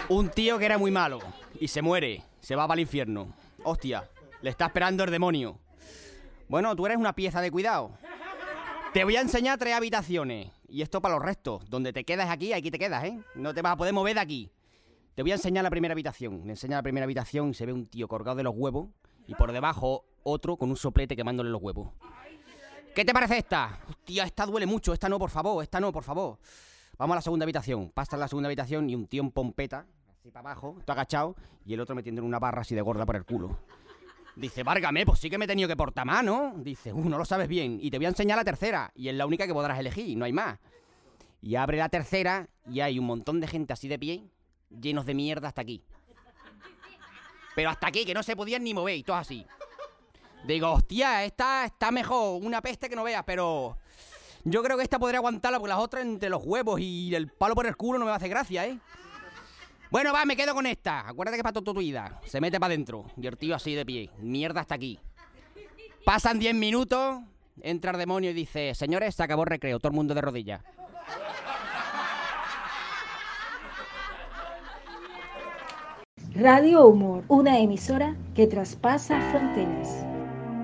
Un tío que era muy malo y se muere, se va para el infierno. Hostia, le está esperando el demonio. Bueno, tú eres una pieza de cuidado. Te voy a enseñar 3 habitaciones. Y esto para los restos. Donde te quedas aquí te quedas, ¿eh? No te vas a poder mover de aquí. Te voy a enseñar la primera habitación. Le enseña la primera habitación y se ve un tío colgado de los huevos. Y por debajo otro con un soplete quemándole los huevos. ¿Qué te parece esta? Hostia, esta duele mucho. Esta no, por favor. Esta no, por favor. Vamos a la segunda habitación. Pasa a la segunda habitación y un tío en pompeta, así para abajo, todo agachado, y el otro metiendo en una barra así de gorda por el culo. Dice, várgame, pues sí que me he tenido que portar más, ¿no? Dice, no lo sabes bien. Y te voy a enseñar la tercera. Y es la única que podrás elegir, no hay más. Y abre la tercera y hay un montón de gente así de pie, llenos de mierda hasta aquí. Pero hasta aquí, que no se podían ni mover y todo así. Digo, hostia, esta está mejor, una peste que no veas, pero yo creo que esta podría aguantarla porque las otras entre los huevos y el palo por el culo no me va a hacer gracia, ¿eh? Bueno, va, me quedo con esta. Acuérdate que para toda tu vida. Se mete para adentro. Y el tío así de pie. Mierda hasta aquí. Pasan 10 minutos. Entra el demonio y dice, señores, se acabó el recreo. Todo el mundo de rodillas. Radio Humor, una emisora que traspasa fronteras.